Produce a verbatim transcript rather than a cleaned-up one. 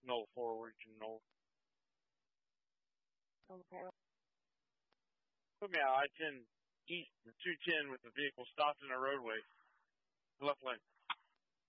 No forward, no. Okay. Put me out I ten east, two ten with the vehicle stopped in a roadway. Left lane.